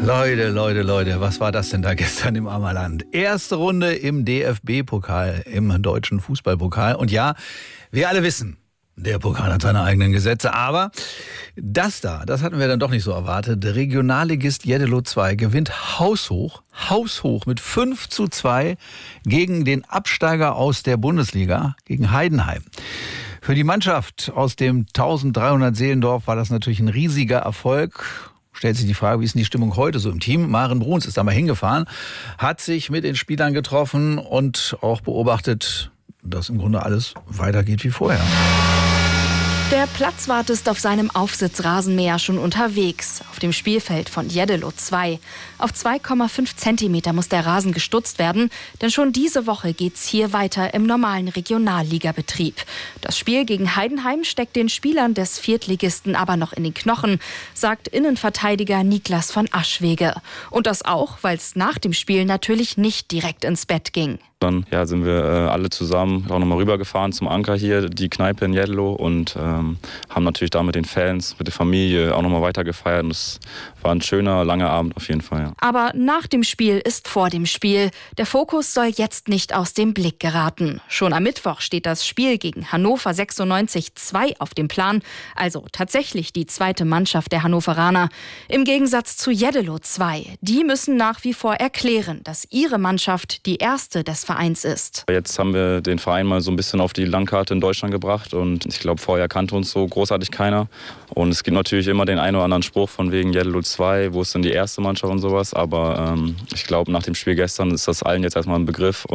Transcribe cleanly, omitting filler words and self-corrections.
Leute, was war das denn da gestern im Ammerland? Erste Runde im DFB-Pokal, im deutschen Fußballpokal. Und ja, wir alle wissen, der Pokal hat seine eigenen Gesetze, aber das hatten wir dann doch nicht so erwartet. Der Regionalligist Jeddelo 2 gewinnt haushoch mit 5:2 gegen den Absteiger aus der Bundesliga, gegen Heidenheim. Für die Mannschaft aus dem 1300 Seelendorf war das natürlich ein riesiger Erfolg. Stellt sich die Frage, wie ist denn die Stimmung heute so im Team? Maren Bruns ist da mal hingefahren, hat sich mit den Spielern getroffen und auch beobachtet, dass im Grunde alles weitergeht wie vorher. Der Platzwart ist auf seinem Aufsitzrasenmäher schon unterwegs, auf dem Spielfeld von Jeddelo 2. Auf 2,5 Zentimeter muss der Rasen gestutzt werden, denn schon diese Woche geht's hier weiter im normalen Regionalligabetrieb. Das Spiel gegen Heidenheim steckt den Spielern des Viertligisten aber noch in den Knochen, sagt Innenverteidiger Niklas von Aschwege. Und das auch, weil es nach dem Spiel natürlich nicht direkt ins Bett ging. Dann sind wir alle zusammen auch nochmal rübergefahren zum Anker hier, die Kneipe in Jeddelo, und haben natürlich da mit den Fans, mit der Familie auch nochmal weiter gefeiert. Und es war ein schöner, langer Abend auf jeden Fall. Ja. Aber nach dem Spiel ist vor dem Spiel. Der Fokus soll jetzt nicht aus dem Blick geraten. Schon am Mittwoch steht das Spiel gegen Hannover 96-2 auf dem Plan. Also tatsächlich die zweite Mannschaft der Hannoveraner. Im Gegensatz zu Jeddelo 2. Die müssen nach wie vor erklären, dass ihre Mannschaft die erste des Vereins ist. Jetzt haben wir den Verein mal so ein bisschen auf die Landkarte in Deutschland gebracht, und ich glaube, vorher kannte uns so großartig keiner. Und es gibt natürlich immer den einen oder anderen Spruch von wegen Jeddelo 2, wo ist denn die erste Mannschaft und sowas. Aber ich glaube, nach dem Spiel gestern ist das allen jetzt erstmal ein Begriff.